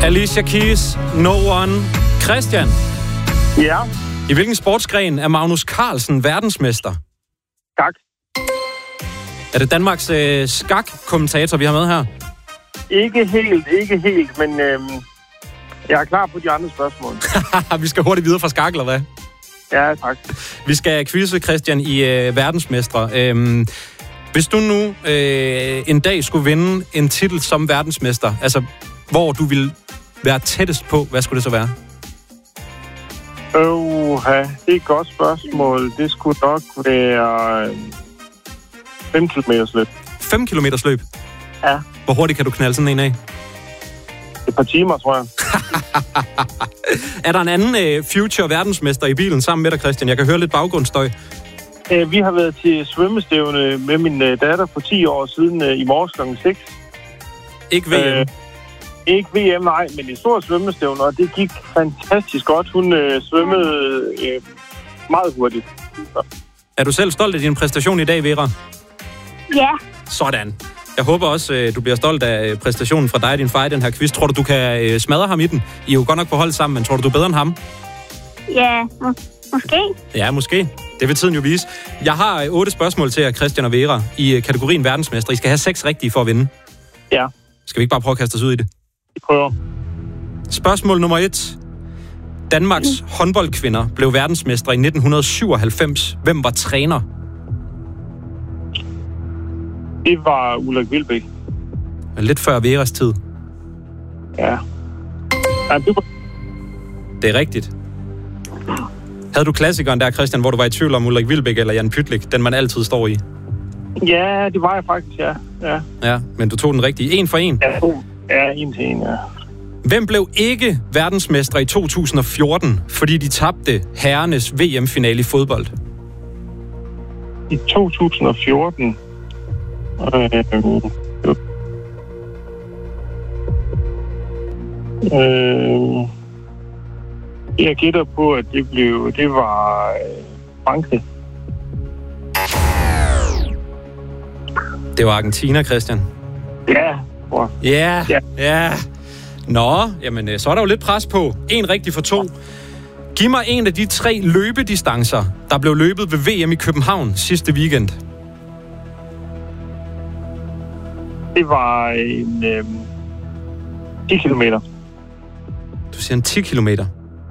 Alicia Keys, No One. Christian. Ja. I hvilken sportsgren er Magnus Carlsen verdensmester? Tak. Er det Danmarks skak-kommentator, vi har med her? Ikke helt, men jeg er klar på de andre spørgsmål. Vi skal hurtigt videre fra skak, eller hvad? Ja, tak. Vi skal quizze Christian i verdensmestre. Hvis du nu en dag skulle vinde en titel som verdensmester, altså hvor du ville være tættest på, hvad skulle det så være? Det er et godt spørgsmål. Det skulle nok være 5 kilometers løb. 5 kilometers løb? Ja. Hvor hurtigt kan du knalde sådan en af? Et par timer, tror jeg. Er der en anden future verdensmester i bilen sammen med dig, Christian? Jeg kan høre lidt baggrundsstøj. Vi har været til svømmestævne med min datter for 10 år siden i morges kl. 6. Ikke VM? Ikke VM, nej, men en stor svømmestævne, og det gik fantastisk godt. Hun svømmede meget hurtigt. Så. Er du selv stolt af din præstation i dag, Vera? Ja. Sådan. Jeg håber også, du bliver stolt af præstationen fra dig og din far i den her quiz. Tror du kan smadre ham i den? I er jo godt nok på hold sammen, men tror du er bedre end ham? Ja, måske. Ja, måske. Det vil tiden jo vise. Jeg har 8 spørgsmål til jer, Christian og Vera, i kategorien verdensmester. I skal have 6 rigtige for at vinde. Ja. Skal vi ikke bare prøve at kaste os ud i det? Vi prøver. Spørgsmål nummer 1. Danmarks håndboldkvinder blev verdensmestre i 1997. Hvem var træner? Det var Ulrik Wilbæk. Lidt før Veras tid. Ja. Det er rigtigt. Havde du klassikeren der, Christian, hvor du var i tvivl om Ulrik Wilbæk eller Jan Pytlik, den man altid står i? Ja, det var jeg faktisk, ja. Ja, men du tog den rigtige. 1 for 1. Ja, 1 til 1, ja. Hvem blev ikke verdensmestre i 2014, fordi de tabte herrenes VM-finale i fodbold? I 2014... jeg gætter på, at det var Frankrig. Det var Argentina, Christian. Ja. Ja. Nå, jamen så er der jo lidt pres på. 1 rigtig for 2. Giv mig en af de 3 løbedistancer, der blev løbet ved VM i København sidste weekend. Det var en 10 kilometer. Du siger en 10 kilometer.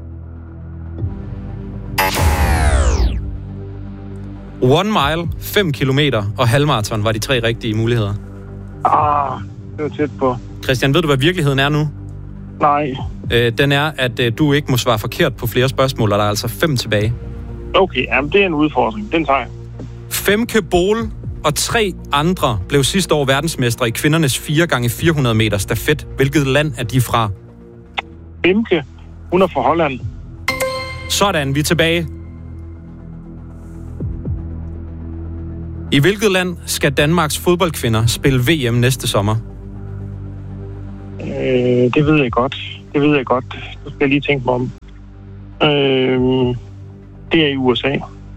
One mile, 5 kilometer og halvmarathon var de 3 rigtige muligheder. Det var tæt på. Christian, ved du, hvad virkeligheden er nu? Nej. Den er, at du ikke må svare forkert på flere spørgsmål, og der er altså 5 tilbage. Okay, jamen det er en udfordring. Den tager jeg. Femke Bol og 3 andre blev sidste år verdensmestre i kvindernes 4x400 meter stafet. Hvilket land er de fra? Femke, hun er fra Holland. Sådan, vi er tilbage. I hvilket land skal Danmarks fodboldkvinder spille VM næste sommer? Det ved jeg godt. Så skal jeg lige tænke mig om. Det er i USA.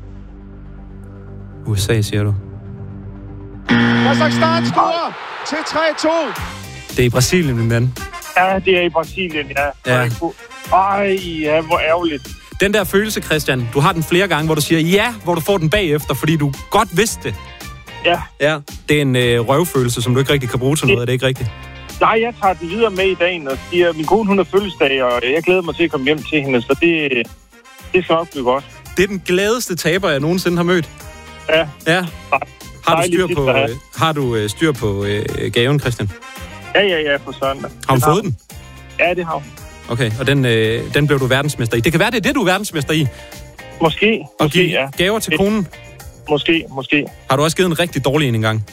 USA, siger du? Kazakhstan scorer til 3-2. Det er i Brasilien, min ven. Ja, det er i Brasilien, ja. Ja. Hvor ærgerligt. Den der følelse, Christian, du har den flere gange, hvor du siger ja, hvor du får den bagefter, fordi du godt vidste det. Ja. Det er en røvfølelse, som du ikke rigtig kan bruge til noget, er det ikke rigtigt? Nej, jeg tager den videre med i dagen og siger, min kone, hun har fødselsdag, og jeg glæder mig til at komme hjem til hende, så det skal nok blive godt. Det er den gladeste taber, jeg nogensinde har mødt. Ja. Har du styr på gaven, Christian? Ja, for søndag. Har hun fået den? Ja, det har hun. Okay, og den blev du verdensmester i. Det kan være, det er det, du er verdensmester i. Måske, ja. Gaver til konen? Måske. Har du også givet en rigtig dårlig en gang?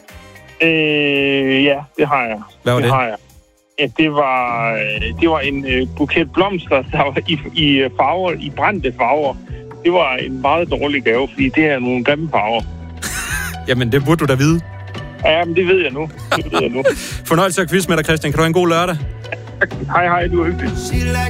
Ja, det har jeg. Hvad var det? Har jeg. Ja, det var en buket blomster, der var i farver, i brændte farver. Det var en meget dårlig gave, fordi det er nogle grimme farver. Jamen, det burde du da vide. Ja, men det ved jeg nu. Fornøjelse at quiz med dig, Christian. Kan du have en god lørdag? Hej, du er hyggelig.